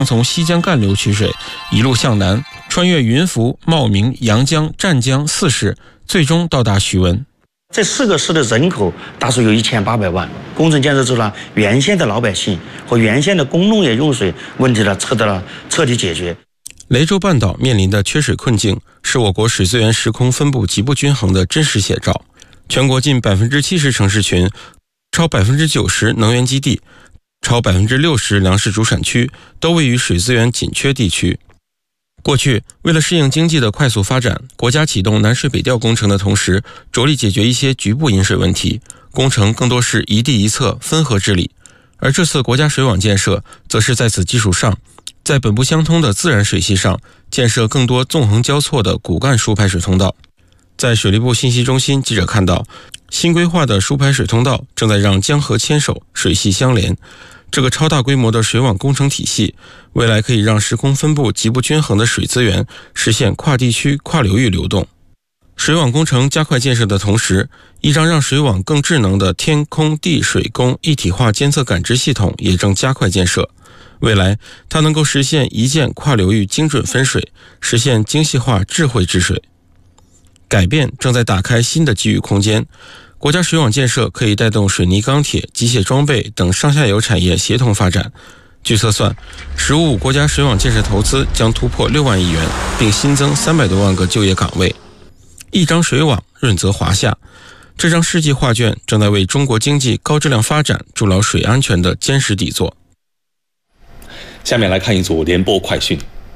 从西江干流取水，一路向南，穿越云浮、茂名、阳江、湛江4市，最终到达徐闻。 这4个市的人口大数有1800万。工程建设之后呢，原先的老百姓和原先的工农业用水问题呢，得到了彻底解决。 雷州半岛面临的缺水困境，是我国水资源时空分布极不均衡的真实写照。全国近70%城市群，超90%能源基地，超60%粮食主产区都位于水资源紧缺地区。过去，为了适应经济的快速发展，国家启动南水北调工程的同时，着力解决一些局部饮水问题，工程更多是一地一侧分河治理。而这次国家水网建设，则是在此基础上，在本不相通的自然水系上，建设更多纵横交错的骨干输排水通道。在水利部信息中心，记者看到，新规划的输排水通道正在让江河牵手，水系相连。这个超大规模的水网工程体系，未来可以让时空分布极不均衡的水资源实现跨地区、跨流域流动。水网工程加快建设的同时，一张让水网更智能的天空地水工一体化监测感知系统也正加快建设。未来，它能够实现一键跨流域精准分水，实现精细化智慧治水。改变正在打开新的机遇空间。国家水网建设可以带动水泥钢铁、机械装备等上下游产业协同发展。据测算，“15+5”国家水网建设投资将突破6万亿元，并新增300多万个就业岗位。一张水网，润泽华夏。这张世纪画卷正在为中国经济高质量发展筑牢水安全的坚实底座。 下面来看一组联播快讯。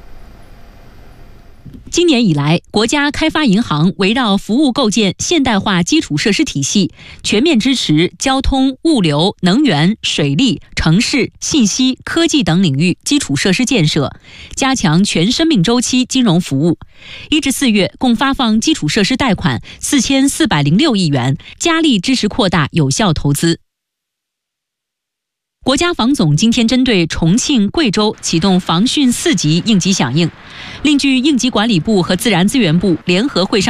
今年以来，国家开发银行围绕服务构建现代化基础设施体系，全面支持交通、物流、能源、水利、城市、信息、科技等领域基础设施建设，加强全生命周期金融服务。1至4月共发放基础设施贷款4406亿元，加力支持扩大有效投资。国家防总今天针对重庆、贵州启动防汛4级应急响应，另据应急管理部和自然资源部联合会上